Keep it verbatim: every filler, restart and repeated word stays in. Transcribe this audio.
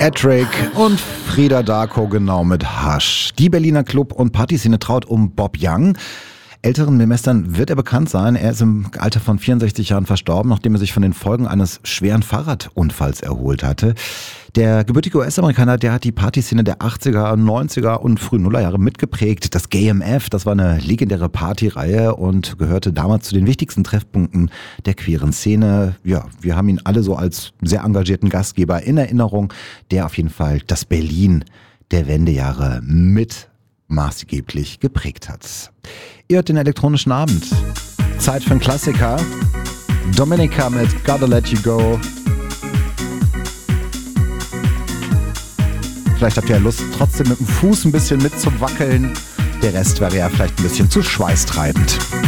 Edric und Frida Darko genau mit Hush. Die Berliner Club- und Partyszene traut um Bob Young. Älteren Semestern wird er bekannt sein. Er ist im Alter von vierundsechzig Jahren verstorben, nachdem er sich von den Folgen eines schweren Fahrradunfalls erholt hatte. Der gebürtige U S-Amerikaner, der hat die Partyszene der achtziger, neunziger und frühen Nullerjahre mitgeprägt. Das Gay M F, das war eine legendäre Partyreihe und gehörte damals zu den wichtigsten Treffpunkten der queeren Szene. Ja, wir haben ihn alle so als sehr engagierten Gastgeber in Erinnerung, der auf jeden Fall das Berlin der Wendejahre mit maßgeblich geprägt hat. Ihr hört den elektronischen Abend. Zeit für einen Klassiker. Dominica mit Gotta Let You Go. Vielleicht habt ihr ja Lust, trotzdem mit dem Fuß ein bisschen mitzuwackeln. Der Rest wäre ja vielleicht ein bisschen zu schweißtreibend.